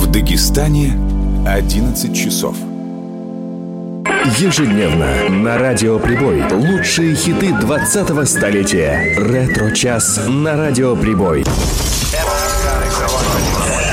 В Дагестане 11 часов. Ежедневно на Радио Прибой лучшие хиты 20-го столетия. Ретро-час на Радио Прибой.